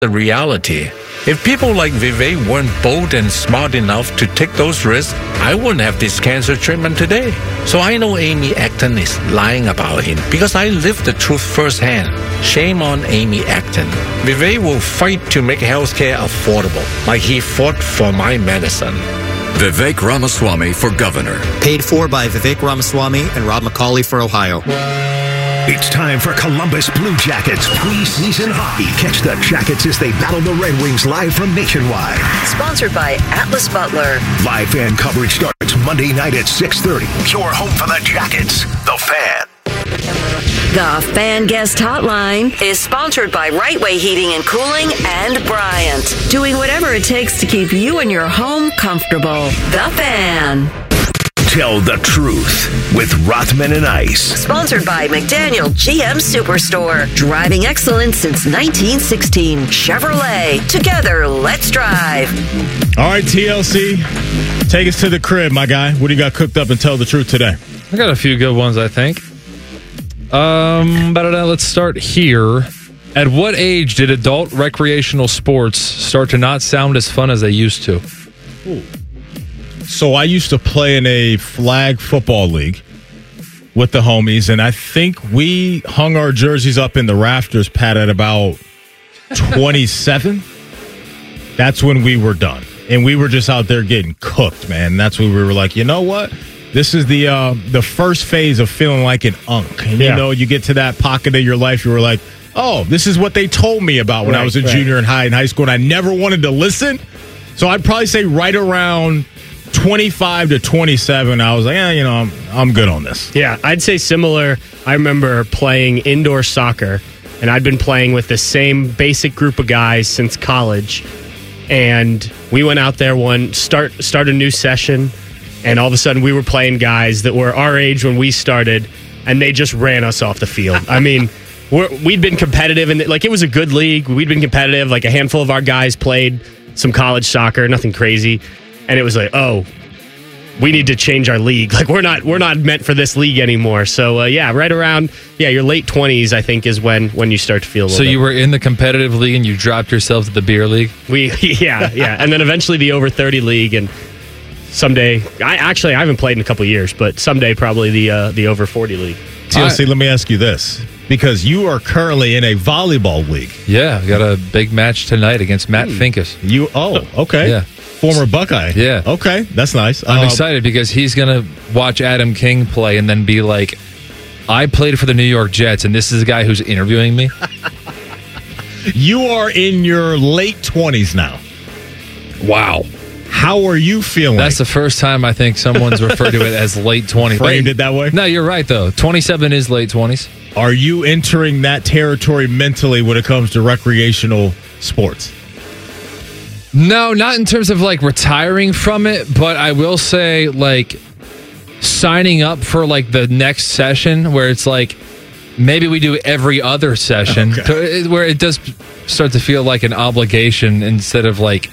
the reality. If people like Vivek weren't bold and smart enough to take those risks, I wouldn't have this cancer treatment today. So I know Amy Acton is lying about him because I lived the truth firsthand. Shame on Amy Acton. Vivek will fight to make healthcare affordable, like he fought for my medicine. Vivek Ramaswamy for governor. Paid for by Vivek Ramaswamy and Rob McCauley for Ohio. It's time for Columbus Blue Jackets preseason hockey. Catch the Jackets as they battle the Red Wings live from Nationwide. Sponsored by Atlas Butler. Live fan coverage starts Monday night at 6:30. Your home for the Jackets, The Fan. The Fan Guest Hotline is sponsored by Right Way Heating and Cooling and Bryant. Doing whatever it takes to keep you and your home comfortable. The Fan. Tell the truth with Rothman and Ice. Sponsored by McDaniel GM Superstore. Driving excellence since 1916. Chevrolet. Together, let's drive. All right, TLC, take us to the crib, my guy. What do you got cooked up and tell the truth today? I got a few good ones, I think. Let's start here. At what age did adult recreational sports start to not sound as fun as they used to? Ooh. So I used to play in a flag football league with the homies, and I think we hung our jerseys up in the rafters, Pat, at about 27. That's when we were done. And we were just out there getting cooked, man. That's when we were like, you know what? This is the first phase of feeling like an unk. And, you know, you get to that pocket of your life, you were like, oh, this is what they told me about when I was a junior in high school, and I never wanted to listen. So I'd probably say right around 25 to 27, I was like, I'm good on this. Yeah, I'd say similar. I remember playing indoor soccer, and I'd been playing with the same basic group of guys since college. And we went out there start a new session, and all of a sudden we were playing guys that were our age when we started, and they just ran us off the field. I mean, we'd been competitive, and it was a good league. We'd been competitive. Like a handful of our guys played some college soccer, nothing crazy. And it was like, oh, we need to change our league. Like we're not meant for this league anymore. So right around your late 20s, I think, is when you start to feel a little bit. You were in the competitive league and you dropped yourself to the beer league? And then eventually the over 30 league, and someday I haven't played in a couple of years, but someday probably the over 40 league. TLC, let me ask you this. Because you are currently in a volleyball league. Yeah, I got a big match tonight against Matt Finkus. Okay. Yeah. Former Buckeye. Yeah. Okay, that's nice. I'm excited because he's going to watch Adam King play and then be like, I played for the New York Jets, and this is a guy who's interviewing me. You are in your late 20s now. Wow. How are you feeling? That's the first time I think someone's referred to it as late 20s. Framed it that way? No, you're right, though. 27 is late 20s. Are you entering that territory mentally when it comes to recreational sports? No, not in terms of retiring from it, but I will say signing up for the next session where it's maybe we do every other session where it does start to feel like an obligation instead of fun.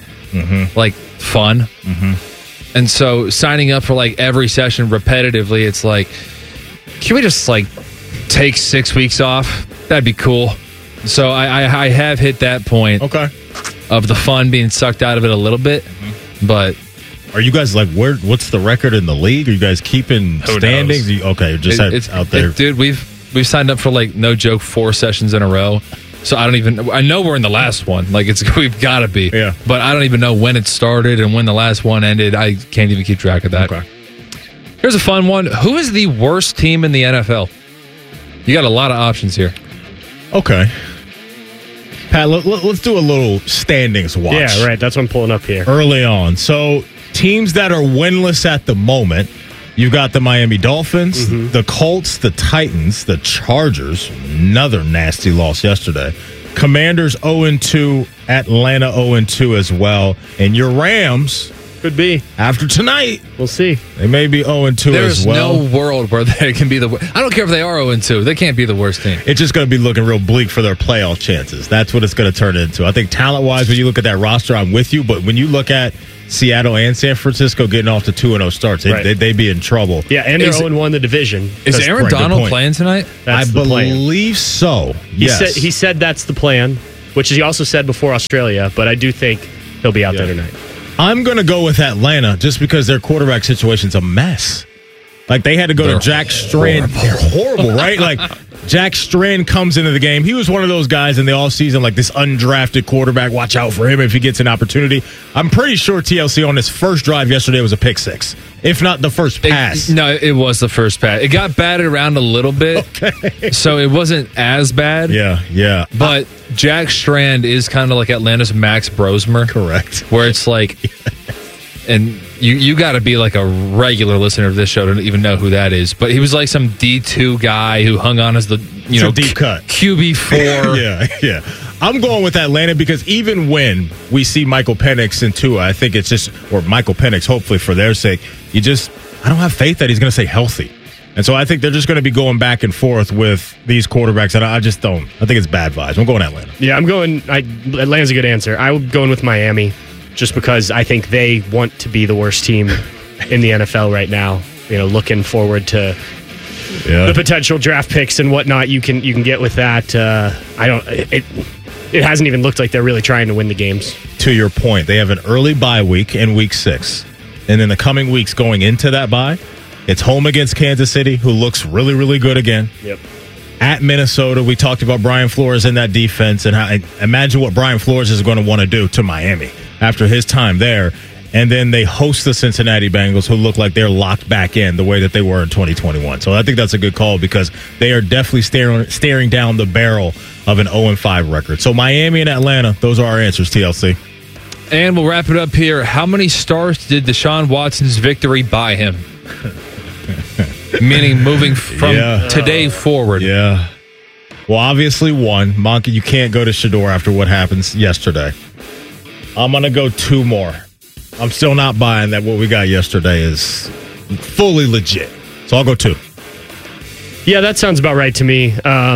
Mm-hmm. And so signing up for every session repetitively, it's can we just take 6 weeks off? That'd be cool. So I have hit that point. Okay. Of the fun being sucked out of it a little bit, but are you guys what's the record in the league? Are you guys keeping standings? It's out there, dude. We've signed up for no joke 4 sessions in a row, so I know we're in the last one. We've got to be, but I don't even know when it started and when the last one ended. I can't even keep track of that. Okay. Here's a fun one. Who is the worst team in the NFL? You got a lot of options here. Okay. Pat, let's do a little standings watch. Yeah, right. That's what I'm pulling up here. Early on. So, teams that are winless at the moment, you've got the Miami Dolphins, the Colts, the Titans, the Chargers, another nasty loss yesterday. Commanders 0-2, Atlanta 0-2 as well. And your Rams... Could be. After tonight. We'll see. They may be 0-2 as well. There's no world where they can be the worst. I don't care if they are 0-2. They can't be the worst team. It's just going to be looking real bleak for their playoff chances. That's what it's going to turn into. I think talent-wise, when you look at that roster, I'm with you. But when you look at Seattle and San Francisco getting off to 2-0 starts, they'd be in trouble. Yeah, and they're 0-1 the division. Is Aaron Donald playing tonight? That's I believe so. Yes. He said that's the plan. which he also said before Australia, but I do think he'll be out there tonight. I'm going to go with Atlanta just because their quarterback situation's a mess. Like, they had to go to Jack Strand. They're horrible, right? Like, Jack Strand comes into the game. He was one of those guys in the offseason, like this undrafted quarterback. Watch out for him if he gets an opportunity. I'm pretty sure TLC on his first drive yesterday was a pick six, if not the first pass. It was the first pass. It got batted around a little bit, so it wasn't as bad. Yeah. But Jack Strand is kind of like Atlanta's Max Brosmer. Correct. Where it's like, and you got to be like a regular listener of this show to even know who that is. But he was like some D2 guy who hung on as the deep cut QB4. Yeah. I'm going with Atlanta because even when we see Michael Penix and Tua, I think it's just, or Michael Penix, hopefully for their sake, I don't have faith that he's going to stay healthy. And so I think they're just going to be going back and forth with these quarterbacks. And I just don't. I think it's bad vibes. I'm going Atlanta. Yeah, Atlanta's a good answer. I'm going with Miami just because I think they want to be the worst team in the NFL right now. Looking forward to the potential draft picks and whatnot you can get with that. It hasn't even looked like they're really trying to win the games. To your point, they have an early bye week in week 6. And in the coming weeks going into that bye, it's home against Kansas City, who looks really, really good again. Yep. At Minnesota, we talked about Brian Flores in that defense and how imagine what Brian Flores is going to want to do to Miami after his time there. And then they host the Cincinnati Bengals, who look like they're locked back in the way that they were in 2021. So I think that's a good call because they are definitely staring down the barrel of an 0-5 record. So Miami and Atlanta, those are our answers, TLC. And we'll wrap it up here. How many stars did Deshaun Watson's victory buy him? Meaning moving from today forward. Yeah. Well, obviously 1. Monkey, you can't go to Shador after what happens yesterday. I'm going to go 2 more. I'm still not buying that what we got yesterday is fully legit. So I'll go 2. Yeah, that sounds about right to me.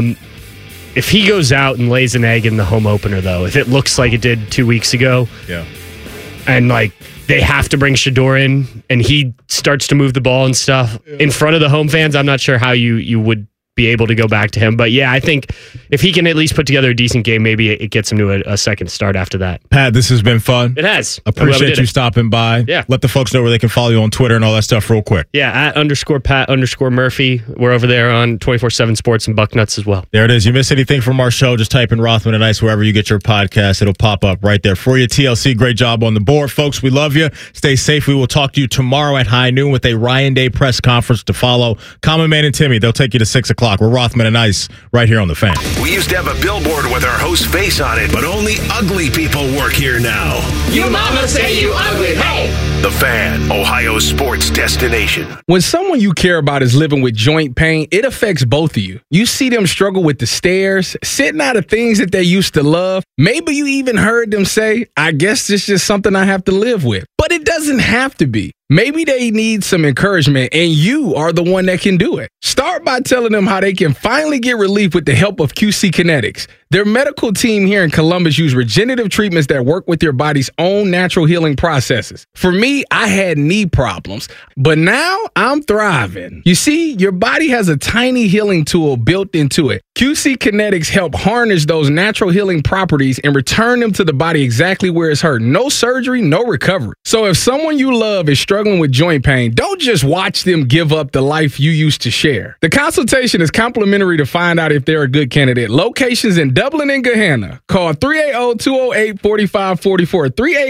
If he goes out and lays an egg in the home opener, though, if it looks like it did 2 weeks ago, and like they have to bring Shador in and he starts to move the ball and stuff in front of the home fans, I'm not sure how you would be able to go back to him. But yeah, I think if he can at least put together a decent game, maybe it gets him to a second start after that. Pat, this has been fun. It has. Appreciate you stopping by. Yeah. Let the folks know where they can follow you on Twitter and all that stuff real quick. Yeah, at _Pat_Murphy. We're over there on 24/7 Sports and Bucknuts as well. There it is. You miss anything from our show, just type in Rothman and Ice wherever you get your podcast. It'll pop up right there for you. TLC, great job on the board. Folks, we love you. Stay safe. We will talk to you tomorrow at high noon with a Ryan Day press conference to follow. Common Man and Timmy, they'll take you to 6 o'clock. We're Rothman and Ice right here on The Fan. We used to have a billboard with our host's face on it, but only ugly people work here now. You mama say you ugly. Hey! The Fan, Ohio's sports destination. When someone you care about is living with joint pain, it affects both of you. You see them struggle with the stairs, sitting out of things that they used to love. Maybe you even heard them say, I guess this is just something I have to live with. But it doesn't have to be. Maybe they need some encouragement, and you are the one that can do it. Start by telling them how they can finally get relief with the help of QC Kinetics. Their medical team here in Columbus use regenerative treatments that work with your body's own natural healing processes. For me, I had knee problems, but now I'm thriving. You see, your body has a tiny healing tool built into it. QC Kinetics help harness those natural healing properties and return them to the body exactly where it's hurt. No surgery, no recovery. So if someone you love is struggling with joint pain, don't just watch them give up the life you used to share. The consultation is complimentary to find out if they're a good candidate. Locations in Dublin and Gahanna. Call 380-208-4544.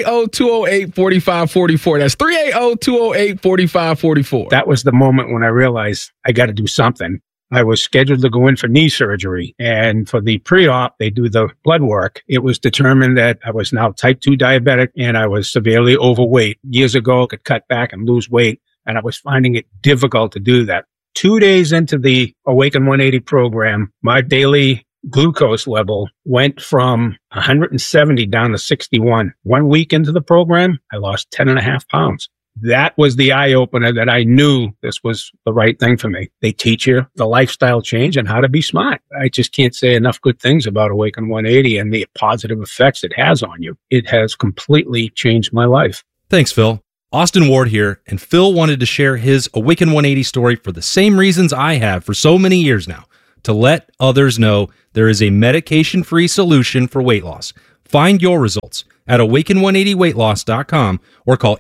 380-208-4544. That's 380-208-4544. That was the moment when I realized I got to do something. I was scheduled to go in for knee surgery, and for the pre-op, they do the blood work. It was determined that I was now type 2 diabetic and I was severely overweight. Years ago, I could cut back and lose weight, and I was finding it difficult to do that. 2 days into the Awaken 180 program, my daily glucose level went from 170 down to 61. 1 week into the program, I lost 10.5 pounds. That was the eye-opener that I knew this was the right thing for me. They teach you the lifestyle change and how to be smart. I just can't say enough good things about Awaken 180 and the positive effects it has on you. It has completely changed my life. Thanks, Phil. Austin Ward here, and Phil wanted to share his Awaken 180 story for the same reasons I have for so many years now. to let others know there is a medication-free solution for weight loss. Find your results at awaken180weightloss.com or call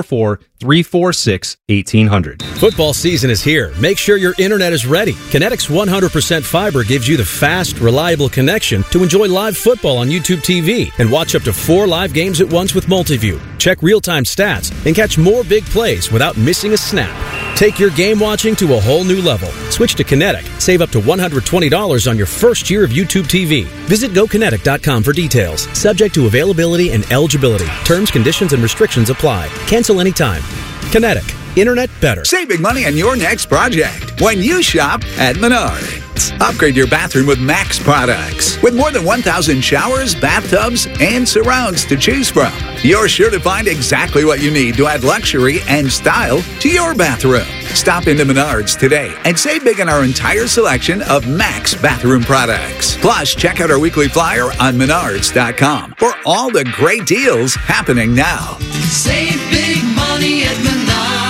844-346-1800. Football season is here. Make sure your internet is ready. Kinetic's 100% fiber gives you the fast, reliable connection to enjoy live football on YouTube TV and watch up to 4 live games at once with Multiview. Check real-time stats and catch more big plays without missing a snap. Take your game watching to a whole new level. Switch to Kinetic. Save up to $120 on your first year of YouTube TV. Visit GoKinetic.com for details. Subject to availability and eligibility. Terms, conditions, and restrictions apply. Cancel anytime. Kinetic. Internet better. Save big money on your next project when you shop at Menards. Upgrade your bathroom with Max products. With more than 1,000 showers, bathtubs, and surrounds to choose from, you're sure to find exactly what you need to add luxury and style to your bathroom. Stop into Menards today and save big on our entire selection of Max bathroom products. Plus, check out our weekly flyer on Menards.com for all the great deals happening now. Save big money at Menards.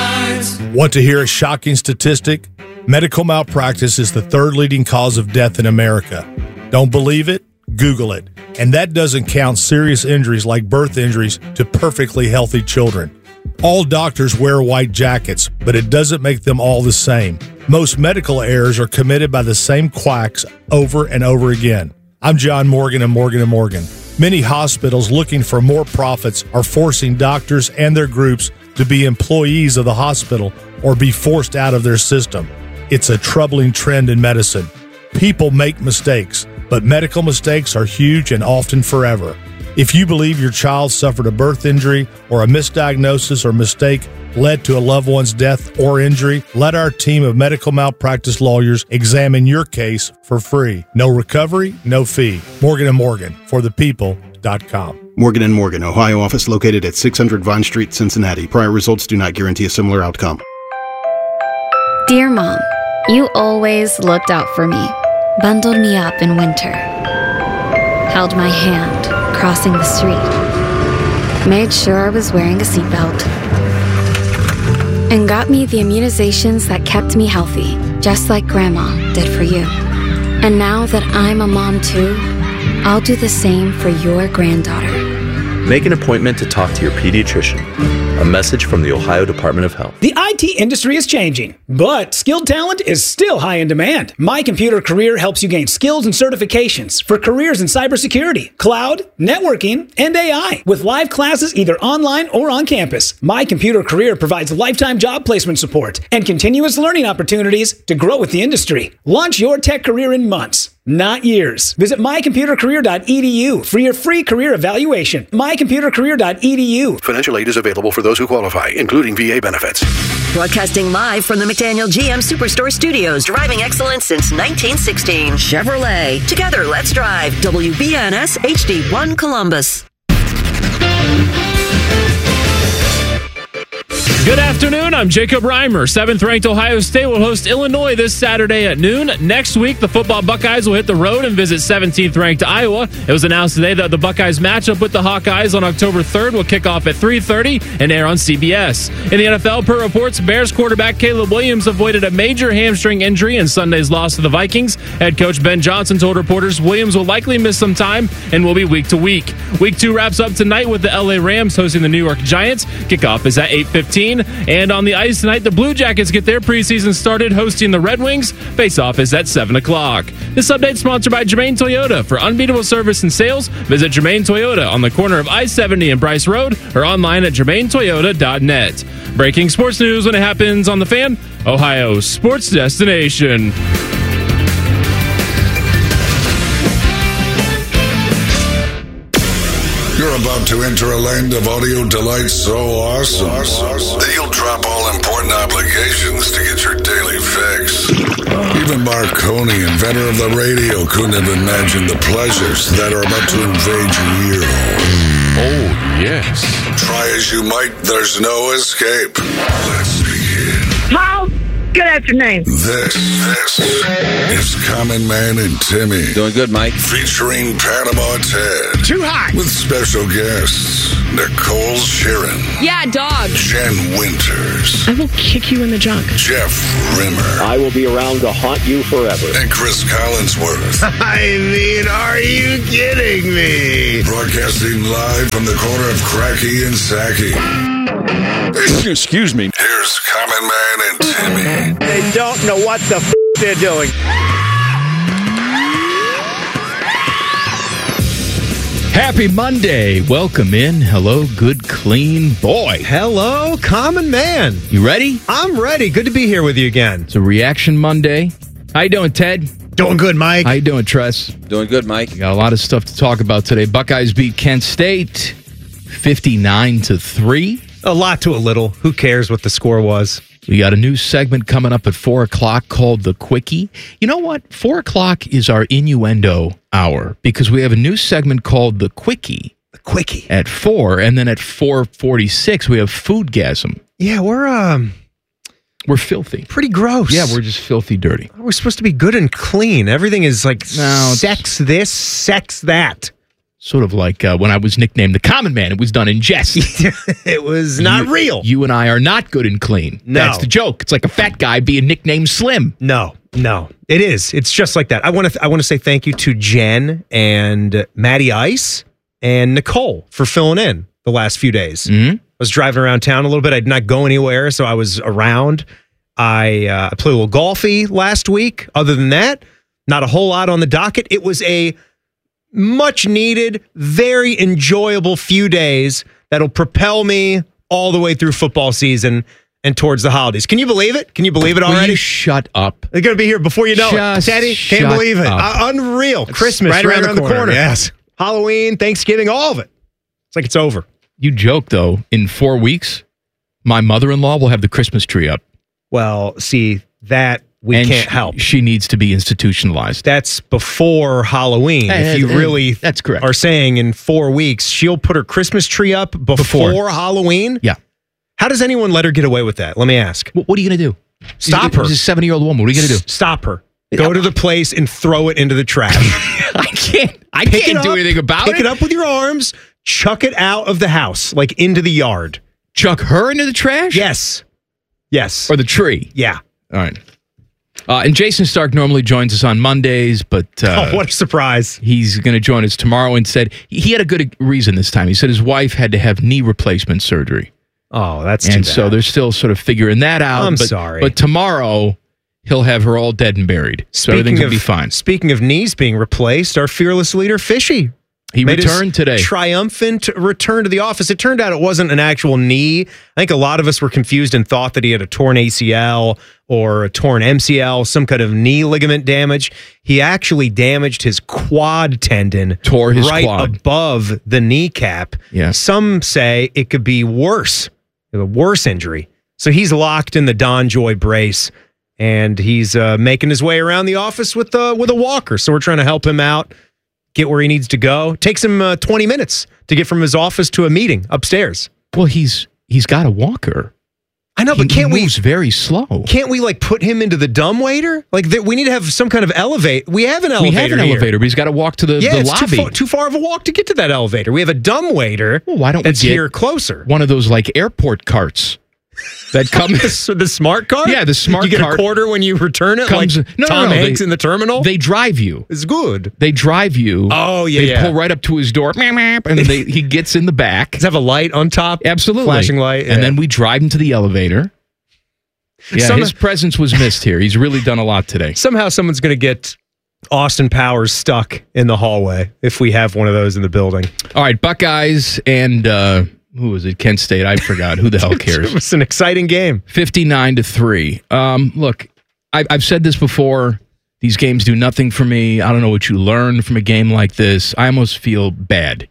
Want to hear a shocking statistic? Medical malpractice is the 3rd leading cause of death in America. Don't believe it? Google it. And that doesn't count serious injuries like birth injuries to perfectly healthy children. All doctors wear white jackets, but it doesn't make them all the same. Most medical errors are committed by the same quacks over and over again. I'm John Morgan of Morgan & Morgan. Many hospitals looking for more profits are forcing doctors and their groups to be employees of the hospital or be forced out of their system. It's a troubling trend in medicine. People make mistakes, but medical mistakes are huge and often forever. If you believe your child suffered a birth injury or a misdiagnosis or mistake led to a loved one's death or injury, let our team of medical malpractice lawyers examine your case for free. No recovery, no fee. Morgan & Morgan, for the people.com. Morgan & Morgan, Ohio office located at 600 Vine Street, Cincinnati. Prior results do not guarantee a similar outcome. Dear Mom, you always looked out for me, bundled me up in winter, held my hand crossing the street, made sure I was wearing a seatbelt, and got me the immunizations that kept me healthy, just like Grandma did for you. And now that I'm a mom too, I'll do the same for your granddaughter. Make an appointment to talk to your pediatrician. A message from the Ohio Department of Health. The IT industry is changing, but skilled talent is still high in demand. My Computer Career helps you gain skills and certifications for careers in cybersecurity, cloud, networking, and AI, with live classes either online or on campus. My Computer Career provides lifetime job placement support and continuous learning opportunities to grow with the industry. Launch your tech career in months, not years. Visit mycomputercareer.edu for your free career evaluation. mycomputercareer.edu. Financial aid is available for those who qualify, including VA benefits. Broadcasting live from the McDaniel GM Superstore Studios, driving excellence since 1916. Chevrolet. Together, let's drive. WBNS HD1 Columbus. Good afternoon. I'm Jacob Reimer. 7th-ranked Ohio State will host Illinois this Saturday at noon. Next week, the football Buckeyes will hit the road and visit 17th-ranked Iowa. It was announced today that the Buckeyes matchup with the Hawkeyes on October 3rd will kick off at 3:30 and air on CBS. In the NFL, per reports, Bears quarterback Caleb Williams avoided a major hamstring injury in Sunday's loss to the Vikings. Head coach Ben Johnson told reporters Williams will likely miss some time and will be week to week. Week 2 wraps up tonight with the LA Rams hosting the New York Giants. Kickoff is at 8:15. And on the ice tonight, the Blue Jackets get their preseason started hosting the Red Wings. Face-off is at 7 o'clock. This update sponsored by Germain Toyota. For unbeatable service and sales, visit Germain Toyota on the corner of I-70 and Bryce Road or online at germaintoyota.net. Breaking sports news when it happens on The Fan, Ohio's sports destination. You're about to enter a land of audio delight so awesome that you'll drop all important obligations to get your daily fix. Even Marconi, inventor of the radio, couldn't have imagined the pleasures that are about to invade your ear hole. Oh, yes. Try as you might, there's no escape. Let's begin. Paul, get out your name. This is Common Man and Timmy. Doing good, Mike. Featuring Panama Ted. Too high. With special guests Nicole Sheeran. Yeah, dog. Jen Winters. I will kick you in the junk. Jeff Rimmer. I will be around to haunt you forever. And Chris Collinsworth. I mean, are you kidding me? Broadcasting live from the corner of Cracky and Sacky. Excuse me. Here's Common Man and Timmy. They don't know what the they're doing. Happy Monday. Welcome in. Hello, good, clean boy. Hello, Common Man. You ready? I'm ready. Good to be here with you again. It's a Reaction Monday. How you doing, Ted? Doing good, Mike. How you doing, Tress? Doing good, Mike. We got a lot of stuff to talk about today. Buckeyes beat Kent State 59-3. A lot to a little. Who cares what the score was? We got a new segment coming up at 4 o'clock called The Quickie. You know what? 4 o'clock is our innuendo hour because we have a new segment called The Quickie. The Quickie. At 4, and then at 4:46, we have Foodgasm. Yeah, we're filthy. Pretty gross. Yeah, we're just filthy dirty. We're supposed to be good and clean. Everything is like sex this, sex that. Sort of like when I was nicknamed the Common Man. It was done in jest. It was not real. You and I are not good and clean. No. That's the joke. It's like a fat guy being nicknamed Slim. No. It is. It's just like that. I want to say thank you to Jen and Maddie Ice and Nicole for filling in the last few days. Mm-hmm. I was driving around town a little bit. I did not go anywhere, so I was around. I played a little golfy last week. Other than that, not a whole lot on the docket. It was a much needed, very enjoyable few days that'll propel me all the way through football season and towards the holidays. Can you believe it? Can you believe it already? Will you shut up? They're going to be here before you know it. Teddy, can't believe it. Unreal. Christmas right around the corner. Yes. Halloween, Thanksgiving, all of it. It's like it's over. You joke, though. In 4 weeks, my mother-in-law will have the Christmas tree up. Well, see, that we can't help. She needs to be institutionalized. That's before Halloween. If you really that's correct. are saying in 4 weeks, she'll put her Christmas tree up before Halloween? Yeah. How does anyone let her get away with that? Let me ask. What are you going to do? Stop her. She's a 70-year-old woman. What are you going to do? Stop her. Go to the place and throw it into the trash. I can't do anything about it. Pick it up with your arms. Chuck it out of the house, like into the yard. Chuck her into the trash? Yes. Or the tree? Yeah. All right. And Jason Stark normally joins us on Mondays, but... what a surprise. He's going to join us tomorrow and said he had a good reason this time. He said his wife had to have knee replacement surgery. Oh, that's too bad. And so they're still sort of figuring that out. I'm sorry. But tomorrow, he'll have her all dead and buried. So everything's going to be fine. Speaking of knees being replaced, our fearless leader, Fishy, he returned today. Triumphant return to the office. It turned out it wasn't an actual knee. I think a lot of us were confused and thought that he had a torn ACL or a torn MCL, some kind of knee ligament damage. He actually damaged his quad tendon. Tore his right quad. above the kneecap. Yeah. Some say it could be worse, a worse injury. So he's locked in the Don Joy brace, and he's making his way around the office with a walker. So we're trying to help him out. Get where he needs to go. Takes him 20 minutes to get from his office to a meeting upstairs. Well, he's got a walker. I know, but he moves very slow. Can't we put him into the dumbwaiter? We need to have some kind of elevator. We have an elevator. We have an elevator, but he's got to walk to the lobby. It's too far of a walk to get to that elevator. We have a dumbwaiter. Well, why don't that's we get here closer? One of those airport carts that come the smart cart. Yeah, the smart cart. You get a quarter when you return it. Comes, like no, Tom Hanks in the terminal. They drive you. It's good. They drive you. Oh yeah. They pull right up to his door, and he gets in the back. Does it have a light on top? Absolutely, flashing light. And then we drive him to the elevator. Yeah, his presence was missed here. He's really done a lot today. Somehow someone's going to get Austin Powers stuck in the hallway if we have one of those in the building. All right, Buckeyes and who was it? Kent State. I forgot. Who the hell cares? It was an exciting game. 59-3. Look, I've said this before. These games do nothing for me. I don't know what you learn from a game like this. I almost feel bad.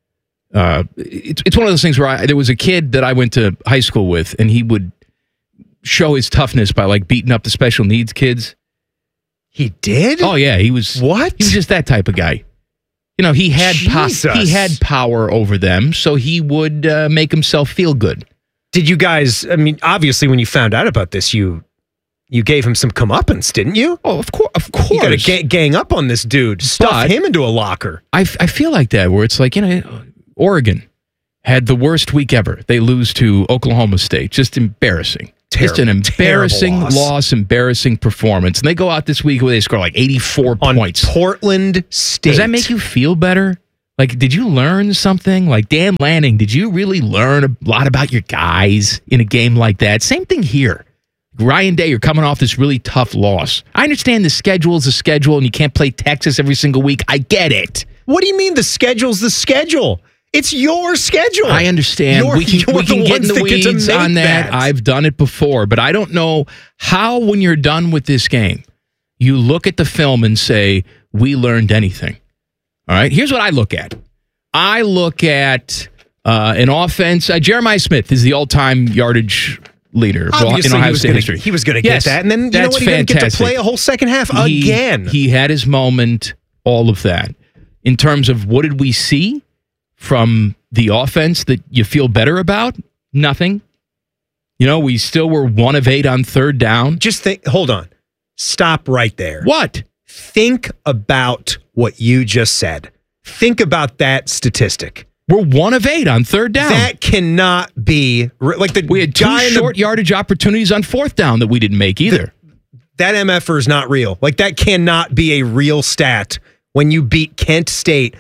It's one of those things where there was a kid that I went to high school with, and he would show his toughness by beating up the special needs kids. He did? Oh yeah, he was. What? He was just that type of guy. You know, he had power over them, so he would make himself feel good. Did you guys? I mean, obviously, when you found out about this, you gave him some comeuppance, didn't you? Oh, of course. You got to gang up on this dude, stuff him into a locker. I feel like that, where it's like, Oregon. had the worst week ever. They lose to Oklahoma State. Just embarrassing. Just an embarrassing loss, embarrassing performance. And they go out this week where they score like 84 points. Portland State. Does that make you feel better? Like, did you learn something? Like, Dan Lanning, did you really learn a lot about your guys in a game like that? Same thing here. Ryan Day, you're coming off this really tough loss. I understand the schedule is the schedule and you can't play Texas every single week. I get it. What do you mean the schedule's the schedule? It's your schedule. I understand. We can get in the weeds on that. I've done it before, but I don't know how, when you're done with this game, you look at the film and say, we learned anything. All right? Here's what I look at. I look at an offense. Jeremiah Smith is the all-time yardage leader in Ohio State history. He was going to get that, and then you know what? He didn't get to play a whole second half again. He had his moment, all of that. In terms of what did we see from the offense that you feel better about? Nothing. You know, we still were 1 of 8 on third down. Just think, hold on. Stop right there. What? Think about what you just said. Think about that statistic. We're 1 of 8 on third down. That cannot be like we had 2 short yardage opportunities on fourth down that we didn't make either. That MFR is not real. Like, that cannot be a real stat when you beat Kent State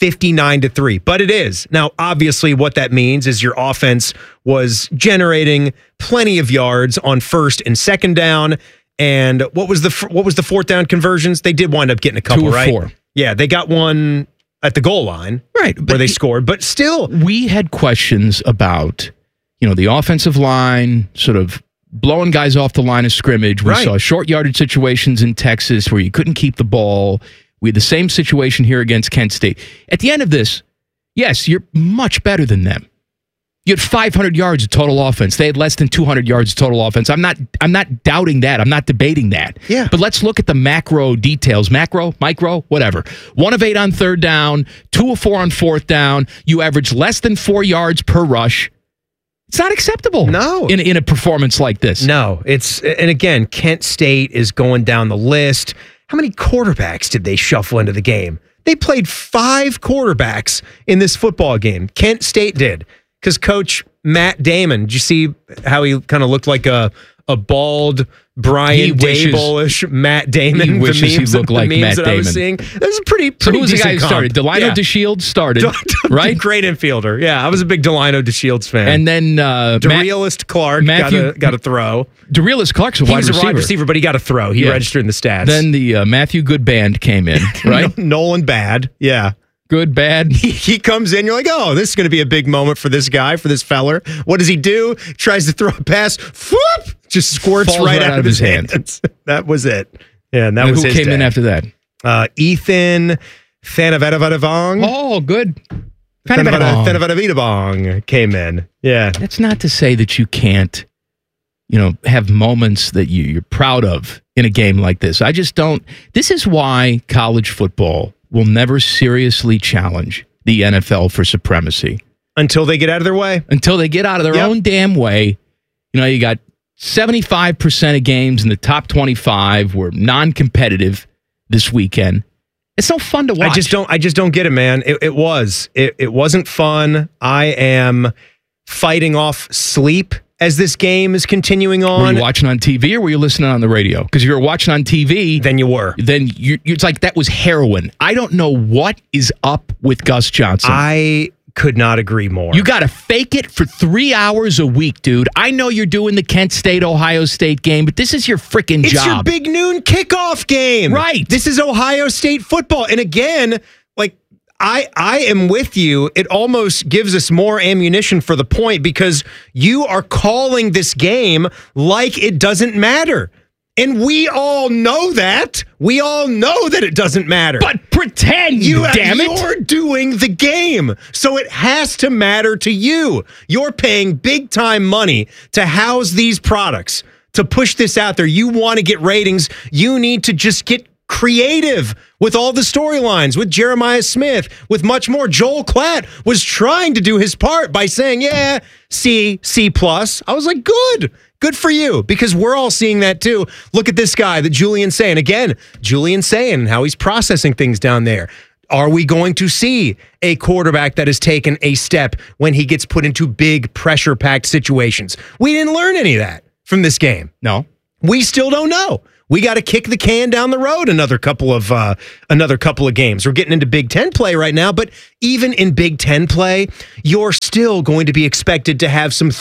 59-3, but it is. Now, obviously, what that means is your offense was generating plenty of yards on first and second down. And what was the fourth down conversions? They did wind up getting a couple, 2 or right? 4. Yeah, they got one at the goal line, right, where they scored. But still, we had questions about, you know, the offensive line sort of blowing guys off the line of scrimmage. We saw short yardage situations in Texas where you couldn't keep the ball. We had the same situation here against Kent State. At the end of this, yes, you're much better than them. You had 500 yards of total offense. They had less than 200 yards of total offense. I'm not doubting that. I'm not debating that. Yeah. But let's look at the macro details. Macro, micro, whatever. 1 of 8 on third down, 2 of 4 on fourth down. You average less than 4 yards per rush. It's not acceptable. No. In a performance like this. No. And again, Kent State is going down the list. How many quarterbacks did they shuffle into the game? They played 5 quarterbacks in this football game. Kent State did. Because Coach Matt Damon, did you see how he kind of looked like a bald Brian Dable-ish Matt Damon? He wishes he looked like Matt Damon. I was seeing. That was a pretty so who was the guy who comp. started? Delino DeShields started, right? Great infielder. Yeah, I was a big Delino DeShields fan. And then DeRealist Clark got a throw. DeRealist Clark's a wide receiver. He was a wide receiver, but he got a throw. He registered in the stats. Then the Matthew Goodband came in, right? Nolan Bad. Yeah. Good, bad. He comes in, you're like, oh, this is going to be a big moment for this guy, for this feller. What does he do? Tries to throw a pass. Whoop! Just squirts right out of his hands. That was it. Yeah, and that was who his came in day. after that? Ethan Thanavadavadavong. Oh, good. Thanavadavadavong came in. Yeah. That's not to say that you can't, have moments that you're proud of in a game like this. I just don't. This is why college football will never seriously challenge the NFL for supremacy. Until they get out of their way. Until they get out of their own damn way. You got 75% of games in the top 25 were non-competitive this weekend. It's no fun to watch. I just don't get it, man. It wasn't fun. I am fighting off sleep as this game is continuing on. Were you watching on TV or were you listening on the radio? Because if you were watching on TV, then you were. Then it's like that was heroin. I don't know what is up with Gus Johnson. I could not agree more. You got to fake it for 3 hours a week, dude. I know you're doing the Kent State, Ohio State game, but this is your freaking job. It's your big noon kickoff game. Right. This is Ohio State football. And again, I am with you. It almost gives us more ammunition for the point because you are calling this game like it doesn't matter. And we all know that. We all know that it doesn't matter. But pretend, damn it. You're doing the game. So it has to matter to you. You're paying big time money to house these products, to push this out there. You want to get ratings. You need to just get creative with all the storylines, with Jeremiah Smith, with much more. Joel Klatt was trying to do his part by saying, yeah, C+. I was like, good for you, because we're all seeing that too. Look at this guy, the Julian Sayin. Again, Julian Sayin and how he's processing things down there. Are we going to see a quarterback that has taken a step when he gets put into big pressure-packed situations? We didn't learn any of that from this game. No. We still don't know. We got to kick the can down the road another couple of games. We're getting into Big Ten play right now, but even in Big Ten play, you're still going to be expected to have some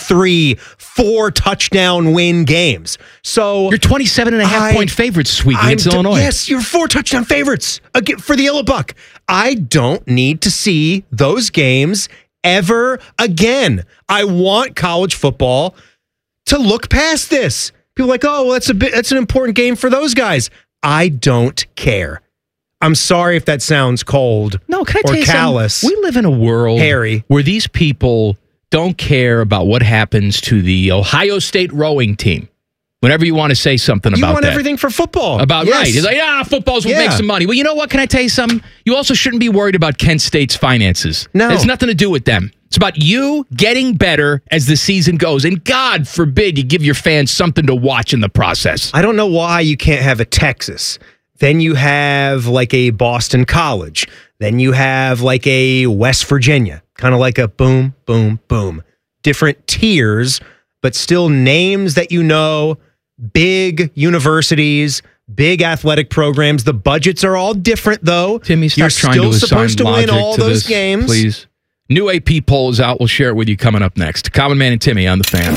3-4 touchdown win games. So you're 27.5-point favorites this week against Illinois. Yes, you're 4 touchdown favorites for the Yellow Buck. I don't need to see those games ever again. I want college football to look past this. People are like, oh, well, that's an important game for those guys. I don't care. I'm sorry if that sounds cold. No, can I tell you callous. Something? We live in a world, Harry, where these people don't care about what happens to the Ohio State rowing team. Whenever you want to say something about that. You want everything for football. Right. It's like, football's what makes some money. Well, you know what? Can I tell you something? You also shouldn't be worried about Kent State's finances. No. It has nothing to do with them. It's about you getting better as the season goes. And God forbid you give your fans something to watch in the process. I don't know why you can't have a Texas. Then you have like a Boston College. Then you have like a West Virginia. Kind of like a boom, boom, boom. Different tiers, but still names that you know. Big universities, big athletic programs. The budgets are all different, though. Timmy, stop trying to assign supposed to win all those games. Please. New AP poll is out. We'll share it with you coming up next. Common Man and Timmy on the Fan.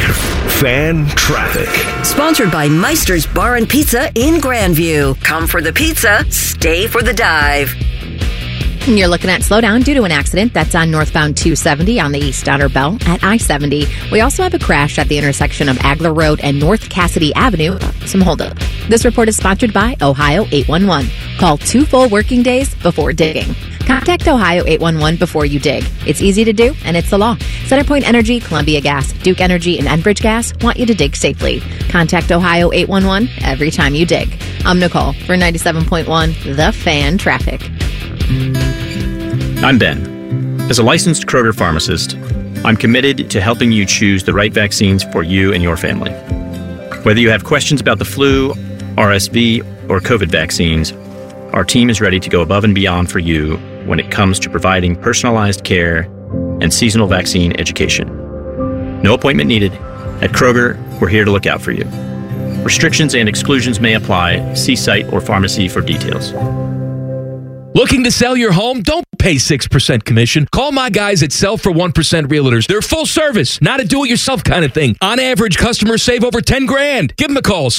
Fan Traffic. Sponsored by Meister's Bar and Pizza in Grandview. Come for the pizza, stay for the dive. You're looking at slowdown due to an accident that's on northbound 270 on the East Outer Bell at I-70. We also have a crash at the intersection of Agler Road and North Cassidy Avenue. Some holdup. This report is sponsored by Ohio 811. Call 2 full working days before digging. Contact Ohio 811 before you dig. It's easy to do, and it's the law. Centerpoint Energy, Columbia Gas, Duke Energy, and Enbridge Gas want you to dig safely. Contact Ohio 811 every time you dig. I'm Nicole for 97.1 The Fan Traffic. I'm Ben. As a licensed Kroger pharmacist, I'm committed to helping you choose the right vaccines for you and your family. Whether you have questions about the flu, RSV, or COVID vaccines, our team is ready to go above and beyond for you when it comes to providing personalized care and seasonal vaccine education. No appointment needed. At Kroger, we're here to look out for you. Restrictions and exclusions may apply. See site or pharmacy for details. Looking to sell your home? Don't pay 6% commission. Call my guys at Sell for 1% Realtors. They're full service, not a do-it-yourself kind of thing. On average, customers save over $10,000. Give them a call,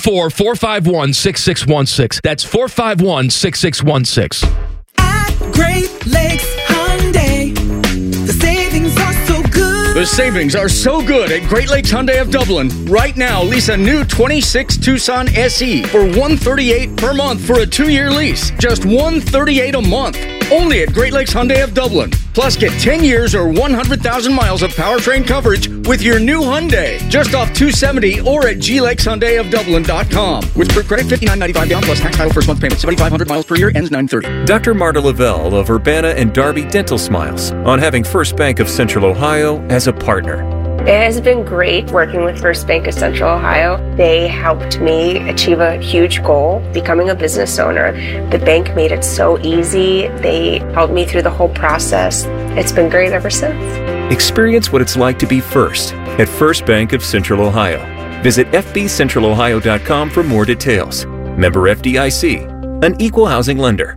614-451-6616. That's 451-6616. At Great Lakes Hyundai, the savings are so good. The savings are so good at Great Lakes Hyundai of Dublin. Right now, lease a new 26 Tucson SE for $138 per month for a 2-year lease. Just $138 a month. Only at Great Lakes Hyundai of Dublin. Plus, get 10 years or 100,000 miles of powertrain coverage with your new Hyundai. Just off 270 or at glakeshyundaiofdublin.com. With Quick Credit, $59.95 down plus tax title first month payment. 7,500 miles per year, ends 9/30. Dr. Marta Lavelle of Urbana and Darby Dental smiles on having First Bank of Central Ohio as a partner. It has been great working with First Bank of Central Ohio. They helped me achieve a huge goal, becoming a business owner. The bank made it so easy. They helped me through the whole process. It's been great ever since. Experience what it's like to be first at First Bank of Central Ohio. Visit fbcentralohio.com for more details. Member FDIC, an equal housing lender.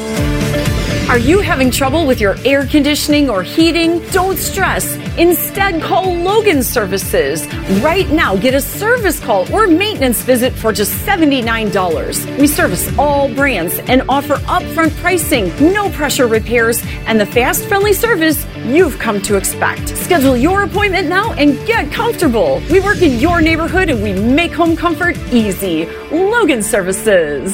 Are you having trouble with your air conditioning or heating? Don't stress. Instead, call Logan Services. Right now, get a service call or maintenance visit for just $79. We service all brands and offer upfront pricing, no pressure repairs, and the fast, friendly service you've come to expect. Schedule your appointment now and get comfortable. We work in your neighborhood and we make home comfort easy. Logan Services.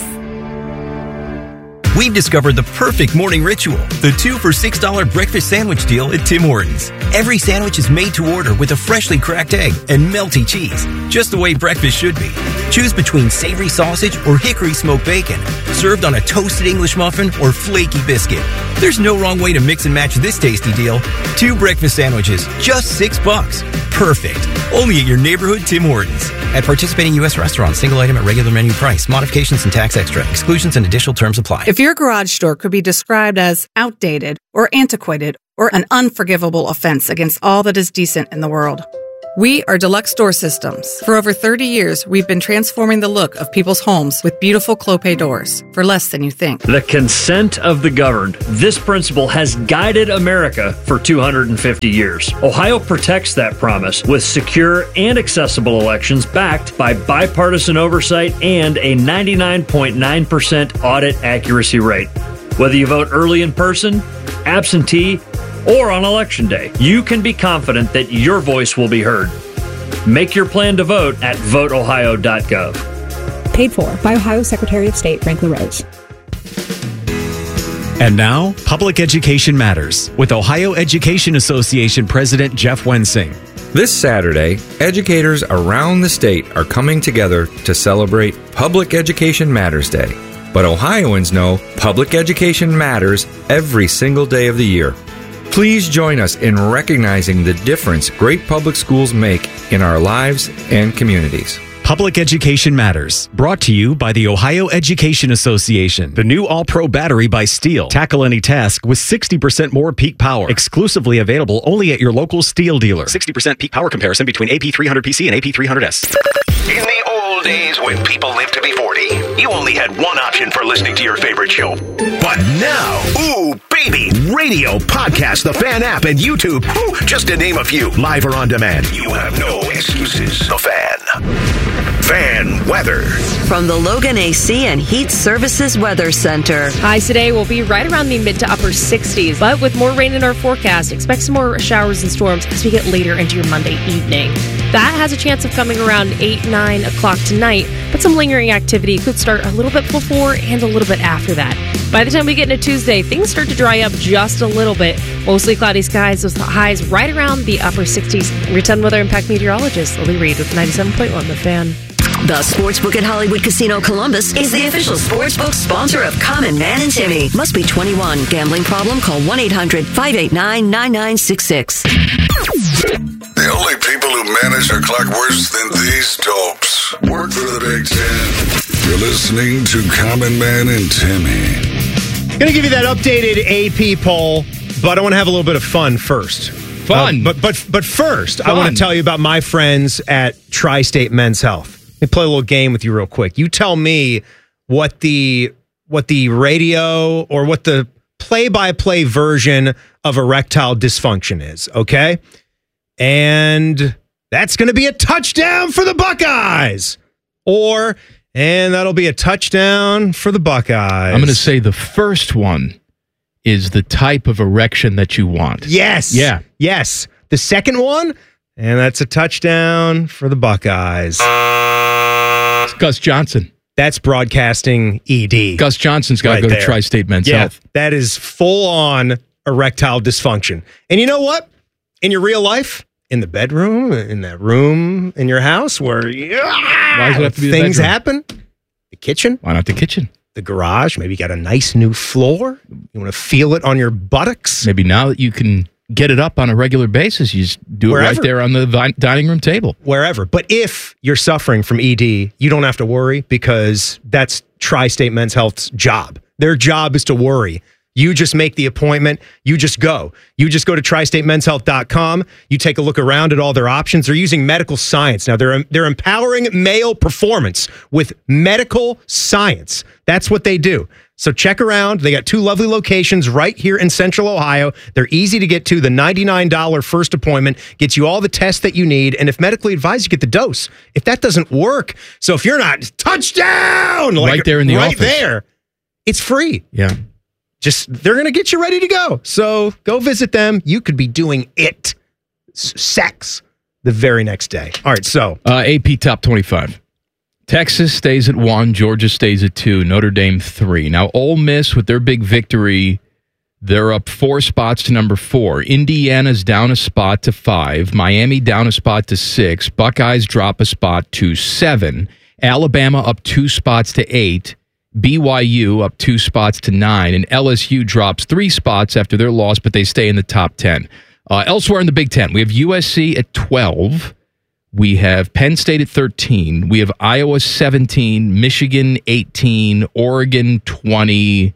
We've discovered the perfect morning ritual, the 2 for $6 breakfast sandwich deal at Tim Hortons. Every sandwich is made to order with a freshly cracked egg and melty cheese, just the way breakfast should be. Choose between savory sausage or hickory smoked bacon, served on a toasted English muffin or flaky biscuit. There's no wrong way to mix and match this tasty deal. 2 breakfast sandwiches, just $6. perfect. Only at your neighborhood Tim Hortons. At participating U.S. restaurants, single item at regular menu price. Modifications and tax extra. Exclusions and additional terms apply. If your garage door could be described as outdated or antiquated or an unforgivable offense against all that is decent in the world, we are Deluxe Door Systems. For over 30 years, we've been transforming the look of people's homes with beautiful Clopay doors for less than you think. The consent of the governed. This principle has guided America for 250 years. Ohio protects that promise with secure and accessible elections backed by bipartisan oversight and a 99.9% audit accuracy rate. Whether you vote early in person, absentee, or on Election Day, you can be confident that your voice will be heard. Make your plan to vote at voteohio.gov. Paid for by Ohio Secretary of State Frank LaRose. And now, Public Education Matters with Ohio Education Association President Jeff Wensing. This Saturday, educators around the state are coming together to celebrate Public Education Matters Day. But Ohioans know public education matters every single day of the year. Please join us in recognizing the difference great public schools make in our lives and communities. Public Education Matters, brought to you by the Ohio Education Association. The new All-Pro battery by Steel. Tackle any task with 60% more peak power. Exclusively available only at your local Steel dealer. 60% peak power comparison between AP300PC and AP300S. In the old days when people lived to be 40, you only had one option for listening to your favorite show. But now, ooh, baby, radio, podcast, the Fan app, and YouTube, ooh, just to name a few, live or on demand. You have no excuses. The Fan. Fan weather. From the Logan AC and Heat Services Weather Center. Highs today will be right around the mid to upper 60s, but with more rain in our forecast, expect some more showers and storms as we get later into your Monday evening. That has a chance of coming around 8, 9 o'clock tonight, but some lingering activity could start a little bit before and a little bit after that. By the time we get into Tuesday, things start to dry up just a little bit. Mostly cloudy skies with highs right around the upper 60s. Your 10 weather impact meteorologist Lily Reed with 97.1 The Fan. The Sportsbook at Hollywood Casino Columbus is the official sportsbook sponsor of Common Man and Timmy. Must be 21. Gambling problem? Call 1-800-589-9966. The only people who manage a clock worse than these dopes work for the Big Ten. You're listening to Common Man and Timmy. Going to give you that updated AP poll, but I want to have a little bit of fun first. Fun? But first, I want to tell you about my friends at Tri-State Men's Health. Let me play a little game with you real quick. You tell me what the radio or what the play-by-play version of erectile dysfunction is, okay? And that's going to be a touchdown for the Buckeyes. And that'll be a touchdown for the Buckeyes. I'm going to say the first one is the type of erection that you want. Yes. Yeah. Yes. The second one, and that's a touchdown for the Buckeyes. It's Gus Johnson. That's broadcasting ED. Gus Johnson's got to go to Tri-State Men's Health. That is full-on erectile dysfunction. And you know what? In your real life, in the bedroom, in that room in your house where Why does it have to be the things bedroom? happen, the kitchen. Why not the kitchen? The garage. Maybe you got a nice new floor. You want to feel it on your buttocks. Maybe now that you can get it up on a regular basis, you just do it right there on the dining room table. Wherever. But if you're suffering from ED, you don't have to worry because that's Tri-State Men's Health's job. Their job is to worry. You just make the appointment. You just go. You just go to tristatemenshealth.com. You take a look around at all their options. They're using medical science. Now, they're empowering male performance with medical science. That's what they do. So check around. They got 2 lovely locations right here in Central Ohio. They're easy to get to. The $99 first appointment gets you all the tests that you need. And if medically advised, you get the dose. If that doesn't work, so if you're not, touchdown! Right there in the office. Right there. It's free. Yeah. They're going to get you ready to go. So go visit them. You could be doing it. Sex the very next day. All right, so. AP Top 25. Texas stays at 1. Georgia stays at 2. Notre Dame 3. Now, Ole Miss, with their big victory, they're up 4 spots to number 4. Indiana's down a spot to 5. Miami down a spot to 6. Buckeyes drop a spot to 7. Alabama up 2 spots to 8. BYU up 2 spots to 9, and LSU drops 3 spots after their loss, but they stay in the top 10. Elsewhere in the Big Ten, we have USC at 12. We have Penn State at 13. We have Iowa 17, Michigan 18, Oregon 20.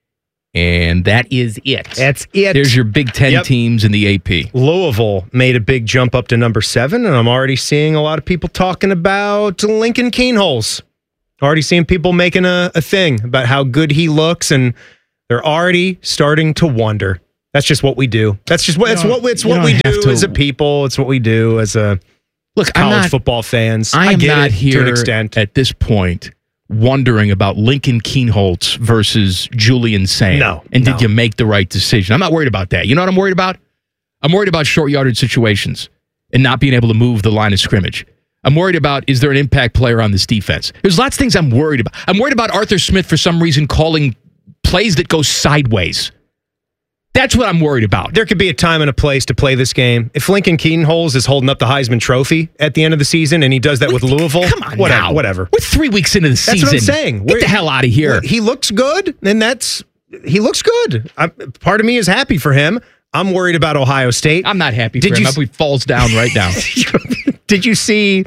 And that is it. That's it. There's your Big Ten teams in the AP. Louisville made a big jump up to number 7, and I'm already seeing a lot of people talking about Lincoln Kienholz. Already seeing people making a thing about how good he looks, and they're already starting to wonder. That's just what we do. That's just what we do as a people. It's what we do as a college football fans. I get not it here to an extent. at this point wondering about Lincoln Kienholz versus Julian Sayin. Did you make the right decision? I'm not worried about that. You know what I'm worried about? I'm worried about short yardage situations and not being able to move the line of scrimmage. I'm worried about, is there an impact player on this defense? There's lots of things I'm worried about. I'm worried about Arthur Smith for some reason calling plays that go sideways. That's what I'm worried about. There could be a time and a place to play this game. If Lincoln Kienholz is holding up the Heisman Trophy at the end of the season and he does that with Louisville, come on whatever. We're 3 weeks into the season. That's what I'm saying. Get the hell out of here. He looks good, and he looks good. Part of me is happy for him. I'm worried about Ohio State. I'm not happy for him. He falls down right now. Did you see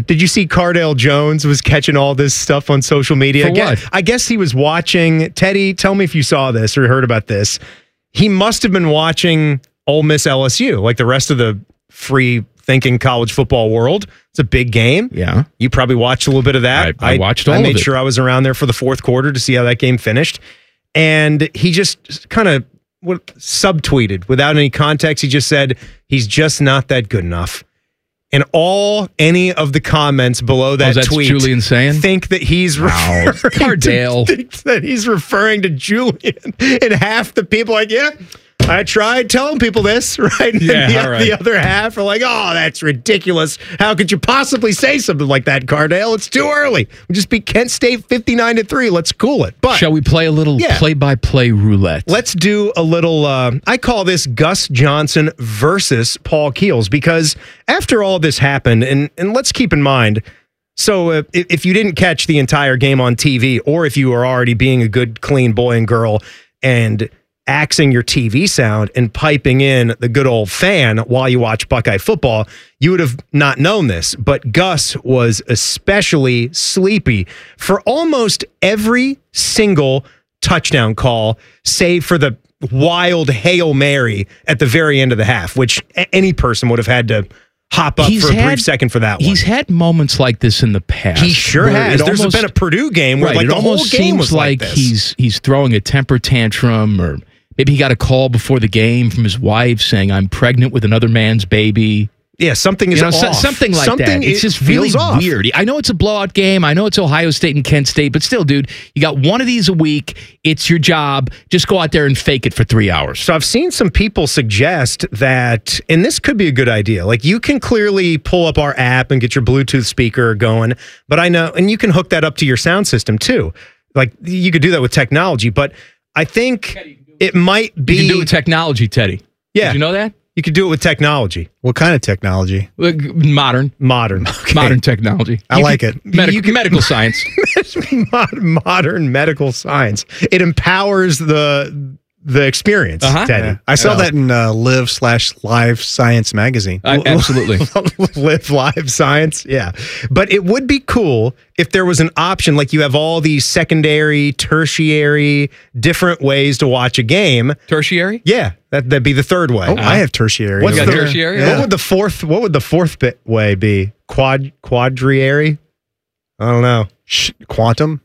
Cardale Jones was catching all this stuff on social media? For what? I guess he was watching. Teddy, tell me if you saw this or heard about this. He must have been watching Ole Miss LSU, like the rest of the free-thinking college football world. It's a big game. Yeah. You probably watched a little bit of that. I watched all of it. I made sure I was around there for the fourth quarter to see how that game finished. And he just kind of subtweeted without any context. He just said, he's just not that good enough. And any of the comments below that tweet, Julian Sayin? think that he's Cardale. that he's referring to Julian, and half the people are like, yeah, I tried telling people this, right? And the other half are like, oh, that's ridiculous. How could you possibly say something like that, Cardale? It's too early. We just beat Kent State 59-3. Let's cool it. But shall we play a little play-by-play roulette? Let's do a little, I call this Gus Johnson versus Paul Keels, because after all this happened, and let's keep in mind, so if you didn't catch the entire game on TV, or if you were already being a good, clean boy and girl and axing your TV sound and piping in the good old fan while you watch Buckeye football, you would have not known this. But Gus was especially sleepy for almost every single touchdown call, save for the wild Hail Mary at the very end of the half, which any person would have had to hop up for a brief second for that one. He's had moments like this in the past. He sure has. There's been a Purdue game where the whole game was like this. He's throwing a temper tantrum, or maybe he got a call before the game from his wife saying, I'm pregnant with another man's baby. Yeah, something is off. Something like that. It's just really weird. I know it's a blowout game. I know it's Ohio State and Kent State, but still, dude, you got one of these a week. It's your job. Just go out there and fake it for 3 hours. So I've seen some people suggest that, and this could be a good idea, like you can clearly pull up our app and get your Bluetooth speaker going, but I know, and you can hook that up to your sound system too. Like you could do that with technology, but I think it might be... You can do it with technology, Teddy. Yeah. Did you know that? You could do it with technology. What kind of technology? Modern. Okay. Modern technology. I like it. Medical science. Modern medical science. It empowers the experience, Teddy. Yeah. I saw that in Live/Live Science magazine. Absolutely. Live Live Science, yeah. But it would be cool if there was an option, like you have all these secondary, tertiary, different ways to watch a game. Tertiary? Yeah, that'd be the third way. Oh, I have tertiary. What's tertiary? Yeah. What would the fourth way be? Quadriary? I don't know. Quantum